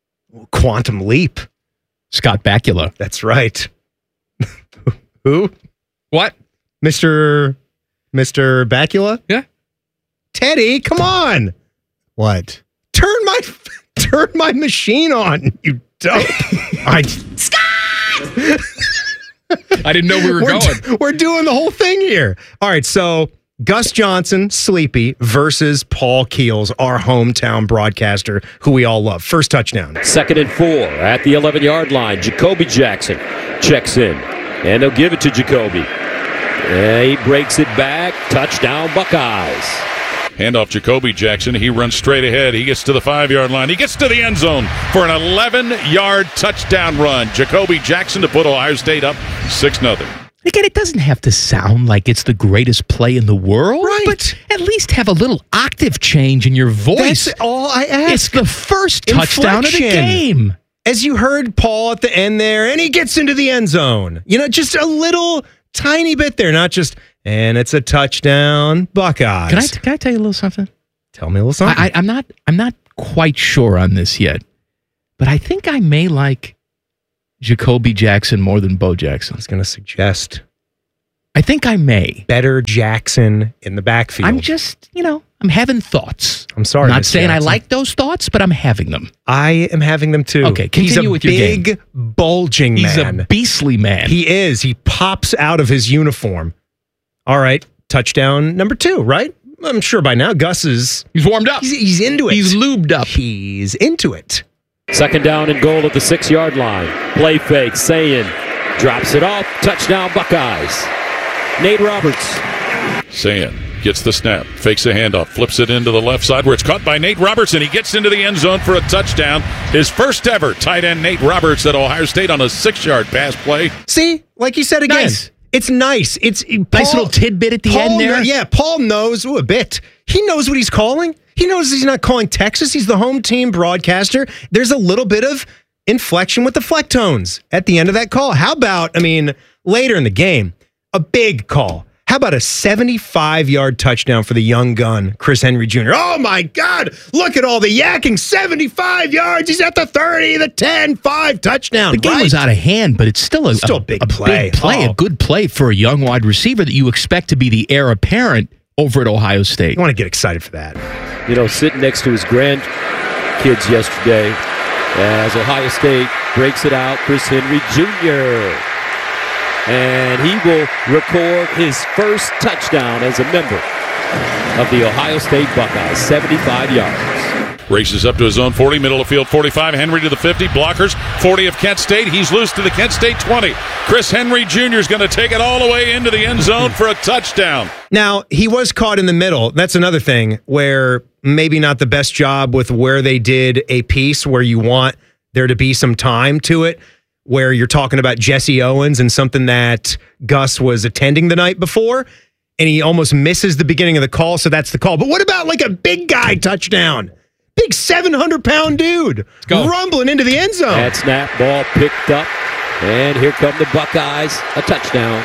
leap. Scott Bakula. That's right. Who? What? Mr. Bakula? Yeah. Teddy, come on. What? Turn my machine on, you dope. Scott! I didn't know we were going. We're doing the whole thing here. All right, so Gus Johnson, sleepy, versus Paul Keels, our hometown broadcaster, who we all love. First touchdown. 2nd and 4 at the 11-yard line. Jacoby Jackson checks in, and they'll give it to Jacoby. He breaks it back. Touchdown, Buckeyes. Handoff Jacoby Jackson. He runs straight ahead. He gets to the 5-yard line. He gets to the end zone for an 11-yard touchdown run. Jacoby Jackson to put Ohio State up 6-0. Again, it doesn't have to sound like it's the greatest play in the world, but at least have a little octave change in your voice. That's all I ask. It's the first touchdown of the game. As you heard Paul at the end there, and he gets into the end zone. Just a little tiny bit there, not just, and it's a touchdown, Buckeyes. Can I tell you a little something? Tell me a little something. I'm not quite sure on this yet, but I think I may like Jacoby Jackson more than Bo Jackson. I was going to suggest. I think I may. Better Jackson in the backfield. I'm just, I'm having thoughts. I'm sorry. I'm not saying I like those thoughts, but I'm having them. I am having them too. Okay, continue with your game. He's a big, bulging man. He's a beastly man. He is. He pops out of his uniform. All right, touchdown number 2, right? I'm sure by now Gus is... He's warmed up. He's into it. He's lubed up. He's into it. Second down and goal at the 6-yard line. Play fake. Sayin drops it off. Touchdown Buckeyes. Nate Roberts. Sayin gets the snap, fakes a handoff, flips it into the left side where it's caught by Nate Roberts, and he gets into the end zone for a touchdown. His first ever tight end Nate Roberts at Ohio State on a 6-yard pass play. See, like you said again. Nice. It's nice. It's nice little tidbit at the end there. Paul knows a bit. He knows what he's calling. He knows he's not calling Texas. He's the home team broadcaster. There's a little bit of inflection with the flecktones at the end of that call. How about, later in the game, a big call. How about a 75-yard touchdown for the young gun, Chris Henry Jr.? Oh, my God. Look at all the yakking. 75 yards. He's at the 30, the 10, 5 touchdown. The game was out of hand, but it's still a big play. A good play for a young wide receiver that you expect to be the heir apparent over at Ohio State. I want to get excited for that. Sitting next to his grandkids yesterday as Ohio State breaks it out, Chris Henry Jr. And he will record his first touchdown as a member of the Ohio State Buckeyes, 75 yards. Races up to his own 40, middle of field 45, Henry to the 50, blockers 40 of Kent State. He's loose to the Kent State 20. Chris Henry Jr. is going to take it all the way into the end zone for a touchdown. Now, he was caught in the middle. That's another thing where maybe not the best job with where they did a piece where you want there to be some time to it, where you're talking about Jesse Owens and something that Gus was attending the night before, and he almost misses the beginning of the call, so that's the call. But what about like a big guy touchdown? Big 700-pound dude rumbling into the end zone. That snap, ball picked up, and here come the Buckeyes. A touchdown.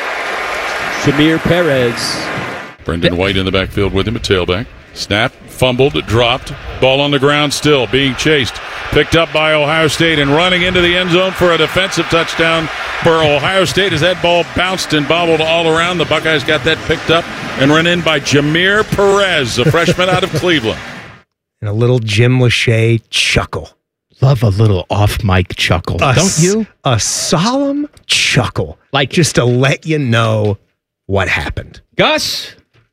Shamir Perez. Brendan White in the backfield with him, a tailback. Snap, fumbled, dropped. Ball on the ground still, being chased. Picked up by Ohio State and running into the end zone for a defensive touchdown for Ohio State as that ball bounced and bobbled all around. The Buckeyes got that picked up and run in by Jameer Perez, a freshman out of Cleveland. And a little Jim Lachey chuckle. Love a little off-mic chuckle, don't you? A solemn chuckle. Like just to let you know what happened. Gus,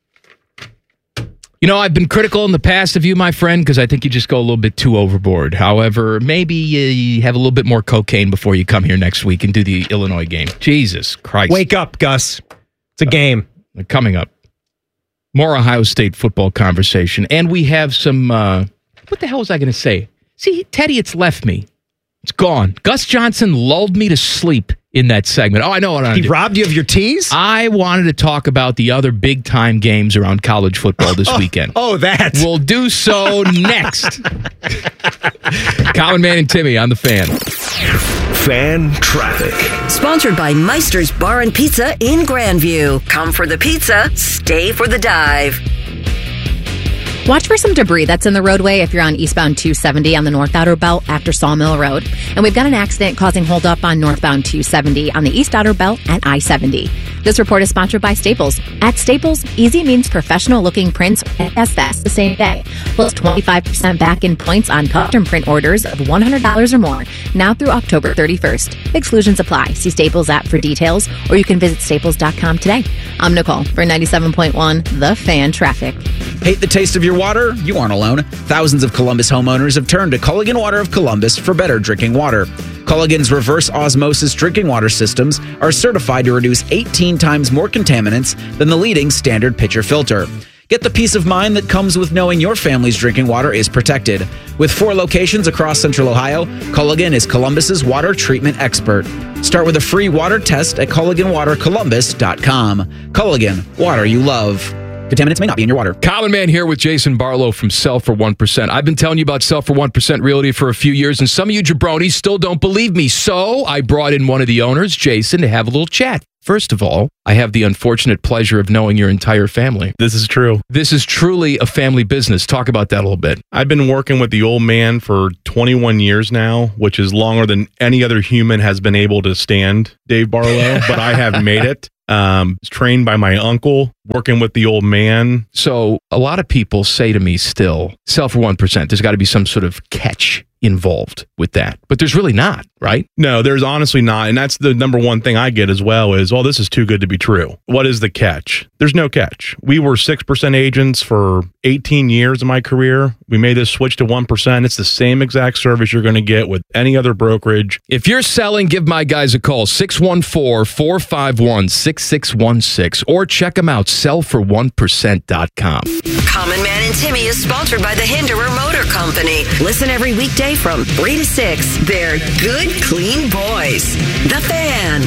I've been critical in the past of you, my friend, because I think you just go a little bit too overboard. However, maybe you have a little bit more cocaine before you come here next week and do the Illinois game. Jesus Christ. Wake up, Gus. It's a game. Coming up. More Ohio State football conversation. And we have some, what the hell was I going to say? See, Teddy, it's left me. It's gone. Gus Johnson lulled me to sleep in that segment. Oh, I know what I He robbed you of your tease? I wanted to talk about the other big-time games around college football this weekend. Oh, that. We'll do so next. Common Man and Timmy on The Fan. Fan Traffic. Sponsored by Meister's Bar and Pizza in Grandview. Come for the pizza, stay for the dive. Watch for some debris that's in the roadway if you're on eastbound 270 on the North Outer Belt after Sawmill Road. And we've got an accident causing holdup on northbound 270 on the East Outer Belt at I-70. This report is sponsored by Staples. At Staples, easy means professional-looking prints and that's the same day. Plus 25% back in points on custom print orders of $100 or more, now through October 31st. Exclusions apply. See Staples app for details, or you can visit staples.com today. I'm Nicole for 97.1 The Fan Traffic. Hate the taste of your water? You aren't alone. Thousands of Columbus homeowners have turned to Culligan Water of Columbus for better drinking water. Culligan's reverse osmosis drinking water systems are certified to reduce 18 times more contaminants than the leading standard pitcher filter. Get the peace of mind that comes with knowing your family's drinking water is protected. With 4 locations across Central Ohio, Culligan is Columbus's water treatment expert. Start with a free water test at CulliganWaterColumbus.com. Culligan, water you love. Contaminants may not be in your water. Common Man here with Jason Barlow from Sell for 1%. I've been telling you about Sell for 1% Realty for a few years, and some of you jabronis still don't believe me. So I brought in one of the owners, Jason, to have a little chat. First of all, I have the unfortunate pleasure of knowing your entire family. This is true. This is truly a family business. Talk about that a little bit. I've been working with the old man for 21 years now, which is longer than any other human has been able to stand, Dave Barlow, but I have made it. Was trained by my uncle, working with the old man. So a lot of people say to me still, Sell for 1%. There's got to be some sort of catch involved with that. But there's really not, right? No, there's honestly not. And that's the number one thing I get as well is, this is too good to be true. What is the catch? There's no catch. We were 6% agents for 18 years of my career. We made this switch to 1%. It's the same exact service you're going to get with any other brokerage. If you're selling, give my guys a call, 614-451-6616, or check them out, sellfor1%.com. Common Man and Timmy is sponsored by the Hinderer Motor Company. Listen every weekday from 3 to 6. They're good, clean boys. The Fan.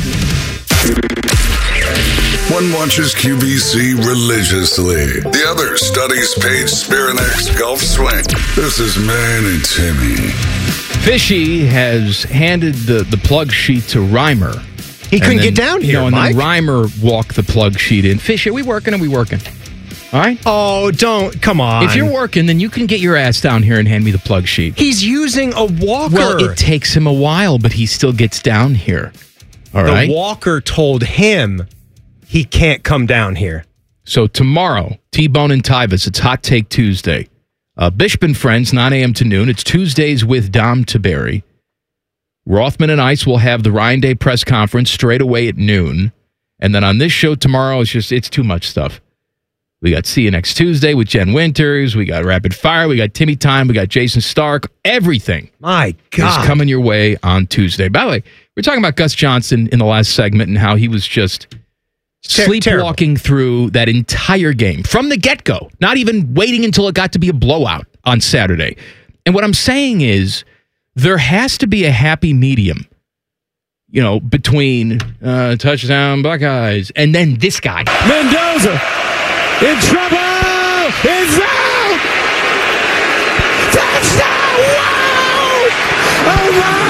One watches QVC religiously. The other studies Paige Spirinak's golf swing. This is Man and Timmy. Fishy has handed the plug sheet to Reimer. He couldn't get down here, and Mike. then Reimer walked the plug sheet in. Fishy, are we working? All right? Oh, don't. Come on. If you're working, then you can get your ass down here and hand me the plug sheet. He's using a walker. Well, it takes him a while, but he still gets down here. All right? The walker told him he can't come down here. So tomorrow, T-Bone and Tyvis, it's Hot Take Tuesday. Bishop and Friends, 9 a.m. to noon. It's Tuesdays with Dom Taberi. Rothman and Ice will have the Ryan Day press conference straight away at noon. And then on this show tomorrow, it's too much stuff. We got See You Next Tuesday with Jen Winters. We got Rapid Fire. We got Timmy Time. We got Jason Stark. Everything My God. is coming your way on Tuesday. By the way, we're talking about Gus Johnson in the last segment and how he was just sleepwalking through that entire game from the get-go, not even waiting until it got to be a blowout on Saturday. And what I'm saying is there has to be a happy medium, between touchdown Buckeyes and then this guy. Mendoza in trouble. It's out. Touchdown. Wow. Oh,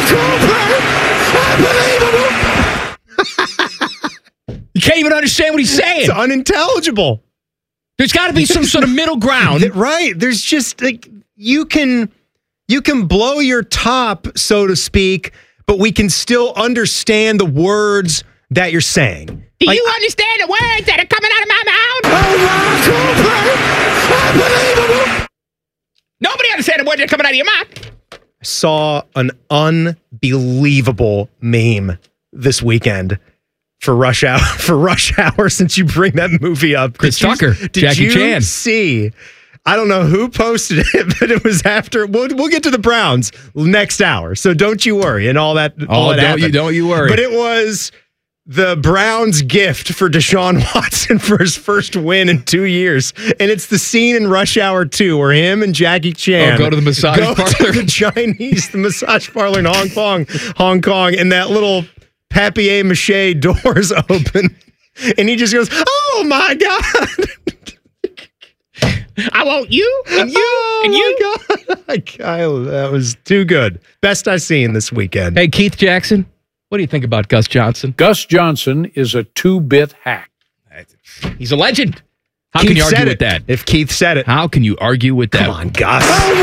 Unbelievable. You can't even understand what he's saying. It's unintelligible. There's got to be some sort of middle ground. Right. There's just you can blow your top, so to speak, but we can still understand the words that you're saying. Do you understand the words that are coming out of my mouth? Unbelievable. Nobody understands the words that are coming out of your mouth. I saw an unbelievable meme this weekend for Rush Hour, since you bring that movie up. Chris Tucker, Jackie Chan. See? I don't know who posted it, but it was after. We'll get to the Browns next hour, so don't you worry and all that. Don't you worry. But it was the Browns' gift for Deshaun Watson for his first win in 2 years, and it's the scene in Rush Hour 2 where him and Jackie Chan go to the massage parlor, the Massage parlor in Hong Kong, and that little papier-mâché doors open, and he just goes, "Oh my God." I want you and you and you. God. That was too good. Best I've seen this weekend. Hey, Keith Jackson, what do you think about Gus Johnson? Gus Johnson is a 2-bit hack. He's a legend. How Keith can you argue said with that? If Keith said it. How can you argue with that? Come on, Gus.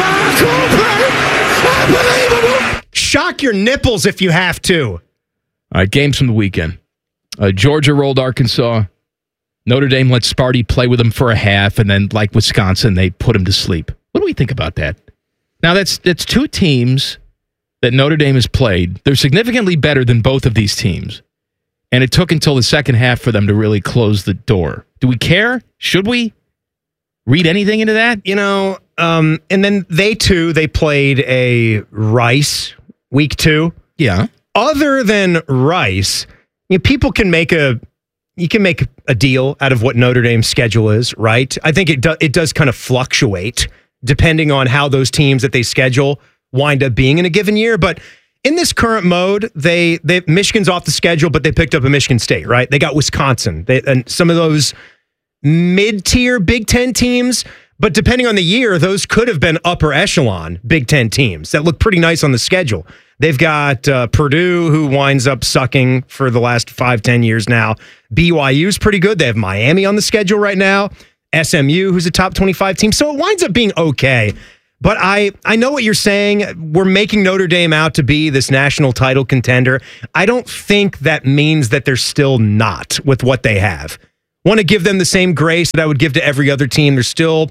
Unbelievable. Shock your nipples if you have to. All right, games from the weekend. Georgia rolled Arkansas. Notre Dame let Sparty play with them for a half, and then, like Wisconsin, they put him to sleep. What do we think about that? Now, that's two teams that Notre Dame has played. They're significantly better than both of these teams, and it took until the second half for them to really close the door. Do we care? Should we read anything into that? And then they played a Rice week 2. Yeah. Other than Rice, people can make a you can make a deal out of what Notre Dame's schedule is, right? I think it does kind of fluctuate depending on how those teams that they schedule wind up being in a given year. But in this current mode, they Michigan's off the schedule, but they picked up a Michigan State, right? They got Wisconsin and some of those mid-tier Big Ten teams. But depending on the year, those could have been upper echelon Big Ten teams that look pretty nice on the schedule. They've got Purdue, who winds up sucking for the last 5-10 years now. BYU's pretty good. They have Miami on the schedule right now. SMU, who's a top 25 team. So it winds up being okay. But I know what you're saying. We're making Notre Dame out to be this national title contender. I don't think that means that they're still not with what they have. Want to give them the same grace that I would give to every other team. They're still,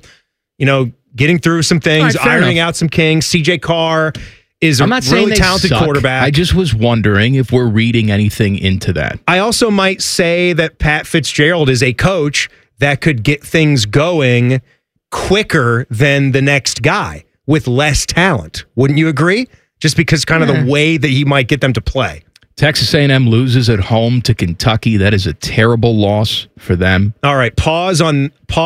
getting through some things, ironing out some kinks. CJ Carr is a really talented quarterback. I just was wondering if we're reading anything into that. I also might say that Pat Fitzgerald is a coach that could get things going quicker than the next guy with less talent. Wouldn't you agree? Just because kind of the way that he might get them to play. Texas A&M loses at home to Kentucky. That is a terrible loss for them. All right, pause on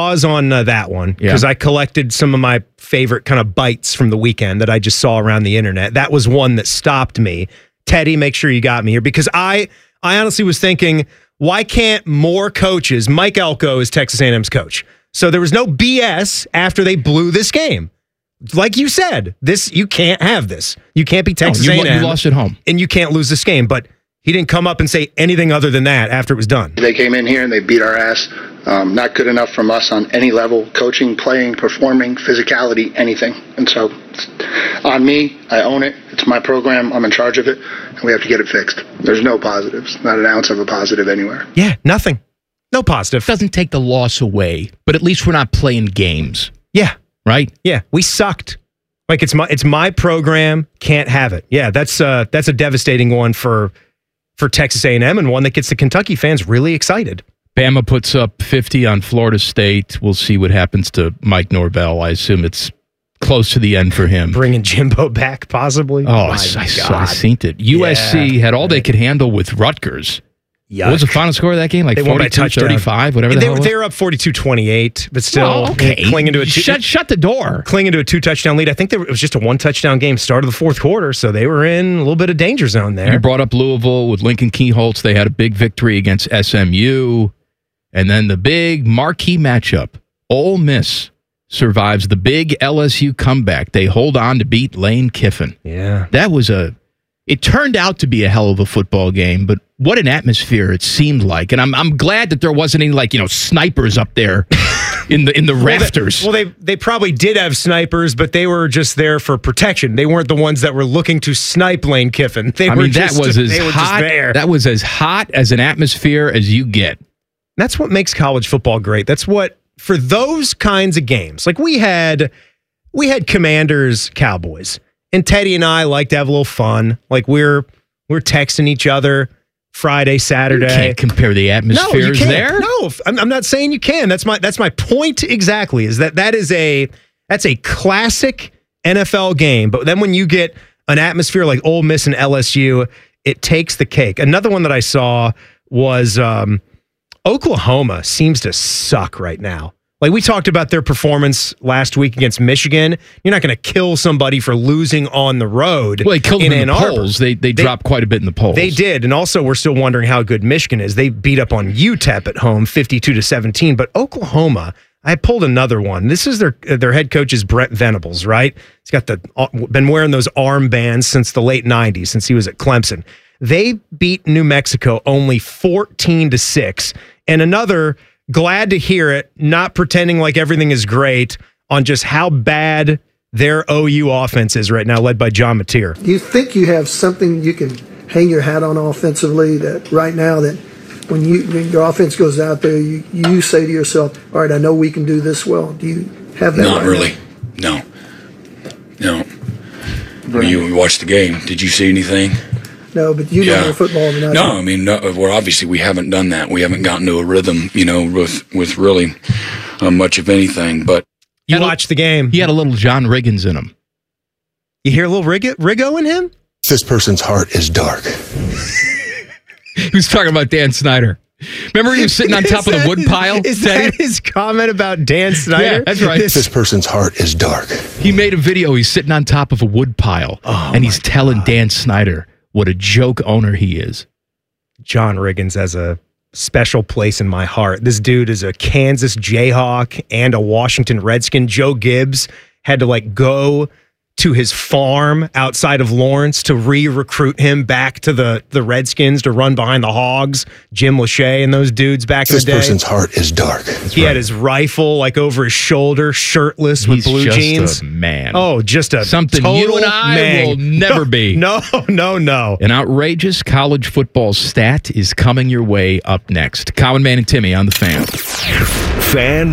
that one because I collected some of my favorite kind of bites from the weekend that I just saw around the internet. That was one that stopped me. Teddy, make sure you got me here because I honestly was thinking, why can't more coaches? Mike Elko is Texas A&M's coach, so there was no BS after they blew this game. Like you said, you can't have this. You can't be Texas A&M. You lost at home. And you can't lose this game. But he didn't come up and say anything other than that after it was done. They came in here and they beat our ass. Not good enough from us on any level. Coaching, playing, performing, physicality, anything. And so it's on me. I own it. It's my program. I'm in charge of it. And we have to get it fixed. There's no positives. Not an ounce of a positive anywhere. Yeah, nothing. No positive. Doesn't take the loss away. But at least we're not playing games. Yeah. Right? Yeah, we sucked. Like it's my program, can't have it. Yeah, that's a devastating one for Texas A&M and one that gets the Kentucky fans really excited. Bama puts up 50 on Florida State. We'll see what happens to Mike Norvell. I assume it's close to the end for him. Bringing Jimbo back, possibly. I seen it. USC had all they could handle with Rutgers. Yuck. What was the final score of that game? Like 42-35, whatever the hell. They were up 42-28, but still clinging to a shut the door. Clinging to a 2-touchdown lead. I think it was just a 1-touchdown game start of the fourth quarter, so they were in a little bit of danger zone there. You brought up Louisville with Lincoln Keyholtz. They had a big victory against SMU. And then the big marquee matchup. Ole Miss survives the big LSU comeback. They hold on to beat Lane Kiffin. Yeah. That was it turned out to be a hell of a football game, but what an atmosphere it seemed like. And I'm glad that there wasn't any snipers up there in the rafters. They probably did have snipers, but they were just there for protection. They weren't the ones that were looking to snipe Lane Kiffin. That was as hot as an atmosphere as you get. That's what makes college football great. That's what, for those kinds of games, like we had Commanders, Cowboys. And Teddy and I like to have a little fun. Like we're texting each other Friday, Saturday. You can't compare the atmospheres there. No, I'm not saying you can. That's my point exactly. Is that's a classic NFL game. But then when you get an atmosphere like Ole Miss and LSU, it takes the cake. Another one that I saw was Oklahoma seems to suck right now. Like we talked about their performance last week against Michigan. You're not going to kill somebody for losing on the road. Well, they killed them in the polls. They dropped quite a bit in the polls. They did. And also, we're still wondering how good Michigan is. They beat up on UTEP at home 52-17. But Oklahoma, I pulled another one. This is their head coach is Brent Venables, right? He's got been wearing those armbands since the late 90s, since he was at Clemson. They beat New Mexico only 14-6. And another... Glad to hear it, not pretending like everything is great on just how bad their OU offense is right now, led by John Mateer. Do you think you have something you can hang your hat on offensively that right now that when your offense goes out there, you say to yourself, all right, I know we can do this well. Do you have that? Not really. No. When you watched the game, did you see anything? No, but you know more football than I do. No, I mean, well, obviously we haven't done that. We haven't gotten to a rhythm, with really much of anything. But you watched the game. He had a little John Riggins in him. You hear a little Riggo in him? This person's heart is dark. He was talking about Dan Snyder. Remember he was sitting on top of the wood pile? Is that his comment about Dan Snyder? Yeah, that's right. This person's heart is dark. He made a video. He's sitting on top of a wood pile, and he's telling Dan Snyder what a joke owner he is. John Riggins has a special place in my heart. This dude is a Kansas Jayhawk and a Washington Redskin. Joe Gibbs had to go to his farm outside of Lawrence to re-recruit him back to the Redskins to run behind the Hogs. Jim Lachey and those dudes back in the day. This person's heart is dark. He had his rifle over his shoulder, shirtless with blue just jeans. A man. Oh, just a something total you and I man. will never be. No. An outrageous college football stat is coming your way up next. Common Man and Timmy on the Fan. Fan